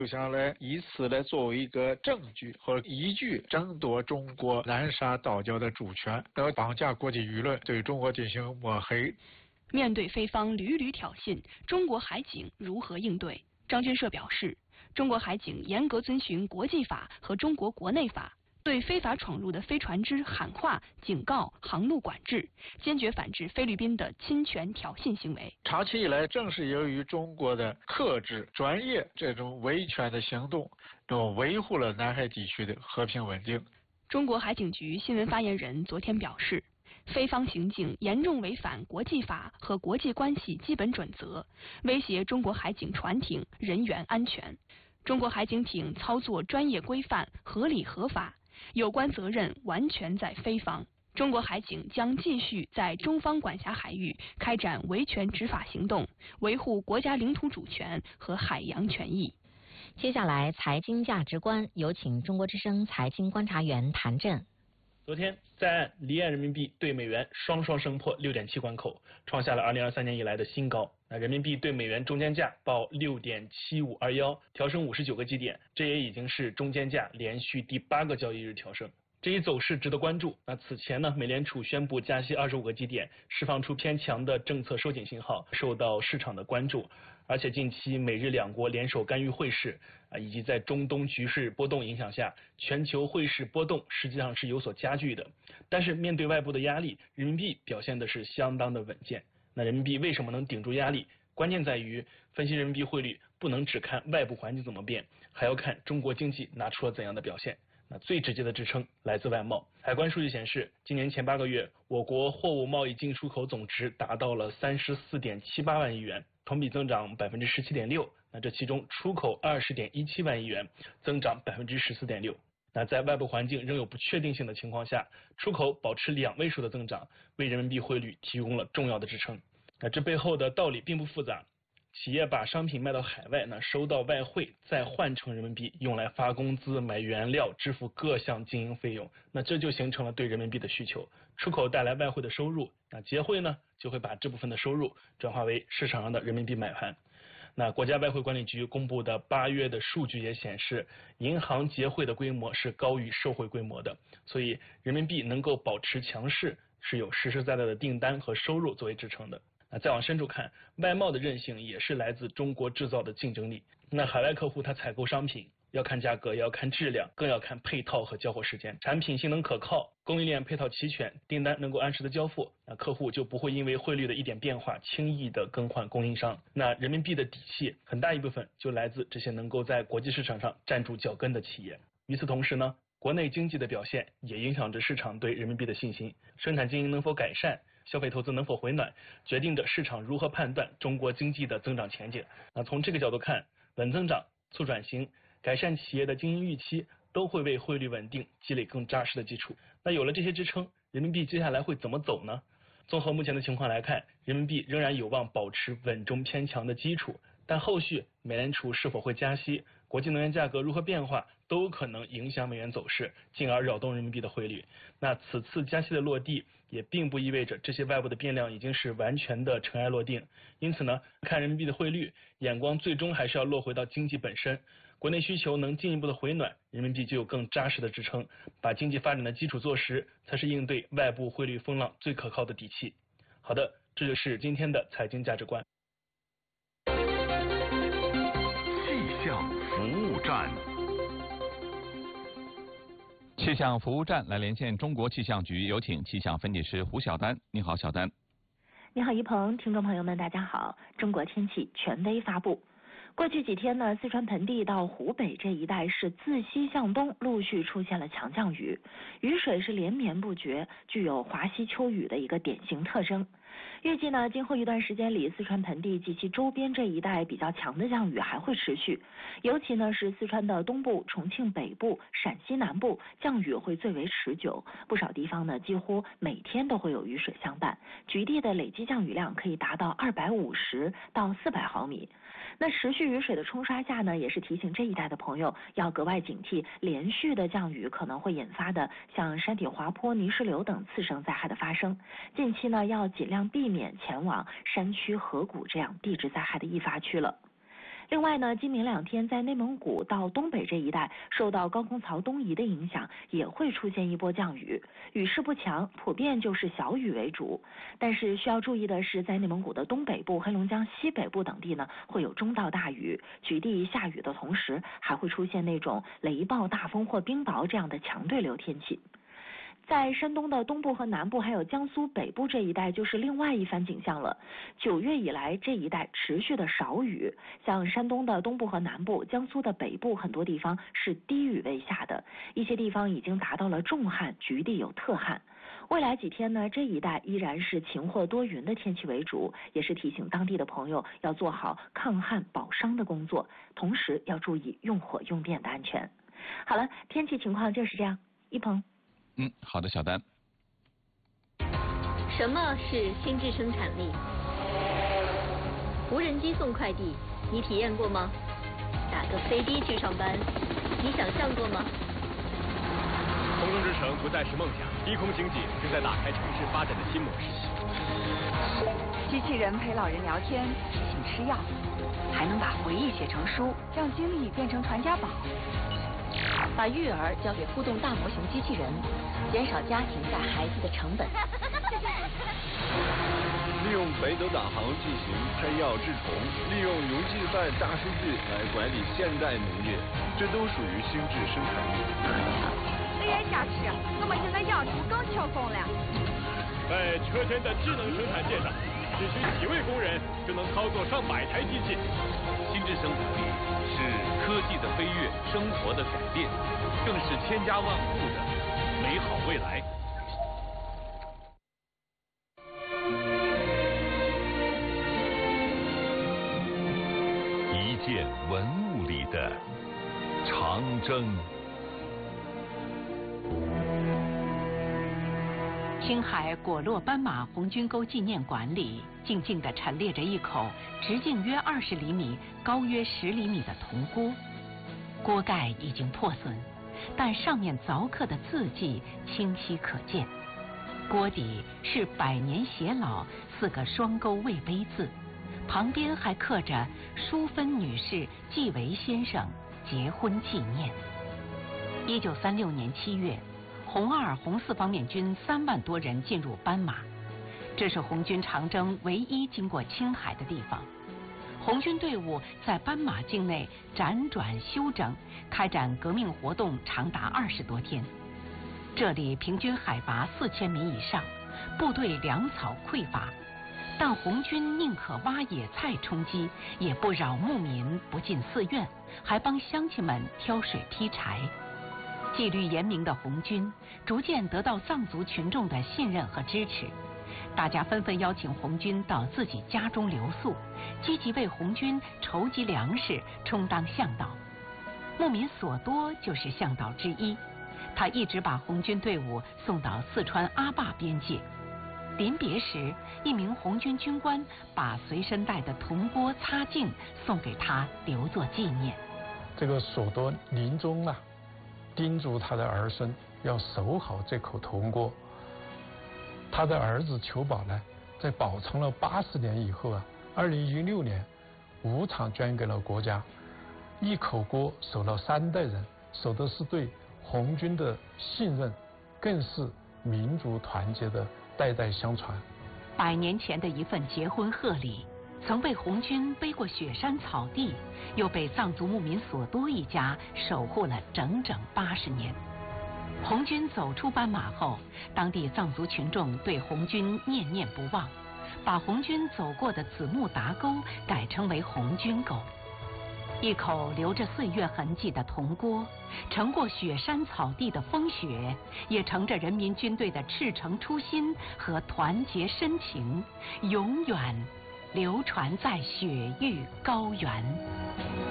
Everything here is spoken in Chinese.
就想来以此来作为一个证据和依据，争夺中国南沙岛礁的主权，要绑架国际舆论，对中国进行抹黑。 面对菲方屡屡挑衅，中国海警如何应对？张军社表示，中国海警严格遵循国际法和中国国内法，对非法闯入的飞船只喊话、警告、航路管制，坚决反制菲律宾的侵权挑衅行为。 长期以来，正是由于中国的克制、专业这种维权的行动，维护了南海地区的和平稳定。 中国海警局新闻发言人昨天表示，菲方行径严重违反国际法和国际关系基本准则，威胁中国海警船艇人员安全。中国海警艇操作专业规范、合理合法，有关责任完全在菲方。中国海警将继续在中方管辖海域开展维权执法行动，维护国家领土主权和海洋权益。 接下来，财经价值观，有请中国之声财经观察员谭震。 昨天，在岸离岸人民币对美元双双升破 6.7 关口，创下了2023年以来的新高。人民币对美元中间价报 6.7521， 调升59个基点，这也已经是中间价连续第8个交易日调升。这一走势值得关注。此前呢，美联储宣布加息25个基点，释放出偏强的政策收紧信号，受到市场的关注。而且近期美日两国联手干预汇市以及在中东局势波动影响下，全球汇市波动实际上是有所加剧的。但是面对外部的压力，人民币表现的是相当的稳健。那人民币为什么能顶住压力？关键在于分析人民币汇率不能只看外部环境怎么变，还要看中国经济拿出了怎样的表现。最直接的支撑来自外贸。海关数据显示，今年前8个月，我国货物贸易进出口总值达到了34.78万亿元，同比增长17.6%。这其中出口20.17万亿元，增长14.6%。在外部环境仍有不确定性的情况下，出口保持2位数的增长，为人民币汇率提供了重要的支撑。这背后的道理并不复杂。企业把商品卖到海外，收到外汇，再换成人民币，用来发工资、买原料、支付各项经营费用，这就形成了对人民币的需求。出口带来外汇的收入，结汇呢就会把这部分的收入转化为市场上的人民币买盘。国家外汇管理局公布的8月的数据也显示，银行结汇的规模是高于售汇规模的，所以人民币能够保持强势，是有实实在在的订单和收入作为支撑的。再往深处看，外贸的韧性也是来自中国制造的竞争力。海外客户他采购商品要看价格，也要看质量，更要看配套和交货时间。产品性能可靠，供应链配套齐全，订单能够按时的交付，客户就不会因为汇率的一点变化轻易的更换供应商。人民币的底气很大一部分就来自这些能够在国际市场上站住脚跟的企业。与此同时呢，国内经济的表现也影响着市场对人民币的信心，生产经营能否改善，消费投资能否回暖，决定着市场如何判断中国经济的增长前景。从这个角度看，稳增长、促转型、改善企业的经营预期，都会为汇率稳定积累更扎实的基础。有了这些支撑，人民币接下来会怎么走呢？综合目前的情况来看，人民币仍然有望保持稳中偏强的基础，但后续美联储是否会加息，国际能源价格如何变化，都可能影响美元走势，进而扰动人民币的汇率。此次加息的落地也并不意味着这些外部的变量已经是完全的尘埃落定。因此呢，看人民币的汇率，眼光最终还是要落回到经济本身。国内需求能进一步的回暖，人民币就有更扎实的支撑，把经济发展的基础做实，才是应对外部汇率风浪最可靠的底气。好的，这就是今天的财经价值观。 气象服务站， 气象服务站来连线中国气象局，有请气象分解师胡晓丹。你好，晓丹。 你好，一鹏，听众朋友们，大家好。中国天气权威发布。过去几天呢，四川盆地到湖北这一带是自西向东陆续出现了强降雨，雨水是连绵不绝，具有华西秋雨的一个典型特征。预计呢，今后一段时间里，四川盆地及其周边这一带比较强的降雨还会持续，尤其呢是四川的东部、重庆北部、陕西南部降雨会最为持久，不少地方呢几乎每天都会有雨水相伴，局地的累积降雨量可以达到250到400毫米。那持续雨水的冲刷下呢，也是提醒这一带的朋友要格外警惕连续的降雨可能会引发的像山体滑坡、泥石流等次生灾害的发生。近期呢，要尽量避免前往山区河谷这样地质灾害的易发区了。 另外呢，今明两天在内蒙古到东北这一带，受到高空槽东移的影响，也会出现一波降雨，雨势不强，普遍就是小雨为主。但是需要注意的是，在内蒙古的东北部、黑龙江西北部等地呢，会有中到大雨，局地下雨的同时，还会出现那种雷暴、大风或冰雹这样的强对流天气。在山东的东部和南部，还有江苏北部这一带，就是另外一番景象了。9月以来，这一带持续的少雨，像山东的东部和南部、江苏的北部很多地方是低雨为下的，一些地方已经达到了重旱，局地有特旱。未来几天呢，这一带依然是晴或多云的天气为主，也是提醒当地的朋友要做好抗旱保墒的工作，同时要注意用火用电的安全。好了，天气情况就是这样，一鹏。 好的，小丹。 什么是心智生产力？无人机送快递，你体验过吗？打个飞的去上班，你想象过吗？ 空中之城不再是梦想，低空经济正在打开城市发展的新模式。 机器人陪老人聊天，提醒吃药，还能把回忆写成书，让经历变成传家宝。 把育儿交给互动大模型机器人，减少家庭带孩子的成本。 利用北斗导航进行喷药治虫，利用农技办大数据来管理现代农业，这都属于心智生产力。 这眼下去，我们现在要出更轻松了。 在车间的智能生产线上，只需几位工人就能操作上百台机器。 心智生产力是科技的飞跃，生活的改变，更是千家万户的美好未来。 一件文物里的长征。 青海果洛斑马红军沟纪念馆里，静静地陈列着一口直径约20厘米、高约10厘米的铜锅。锅盖已经破损，但上面凿刻的字迹清晰可见。锅底是百年偕老4个双钩魏碑字，旁边还刻着淑芬女士、纪维先生结婚纪念。1936年7月。红2、红4方面军3万多人进入斑马，这是红军长征唯一经过青海的地方。红军队伍在斑马境内辗转休整，开展革命活动长达20多天。这里平均海拔4000米以上，部队粮草匮乏，但红军宁可挖野菜充饥，也不扰牧民，不进寺院，还帮乡亲们挑水劈柴。纪律严明的红军逐渐得到藏族群众的信任和支持，大家纷纷邀请红军到自己家中留宿，积极为红军筹集粮食，充当向导。牧民索多就是向导之一，他一直把红军队伍送到四川阿坝边界。临别时，一名红军军官把随身带的铜锅擦净送给他，留作纪念。 这个索多临终啊，叮嘱他的儿孙要守好这口铜锅。他的儿子裘宝呢，在保存了80年以后啊，2016年无偿捐给了国家。一口锅守了3代人，守的是对红军的信任，更是民族团结的代代相传。 100年前的一份结婚贺礼，曾被红军背过雪山草地，又被藏族牧民索多一家守护了整整80年。红军走出斑马后，当地藏族群众对红军念念不忘，把红军走过的子木达沟改称为红军沟。一口留着岁月痕迹的铜锅，承过雪山草地的风雪，也承着人民军队的赤诚初心和团结深情，永远流传在雪域高原。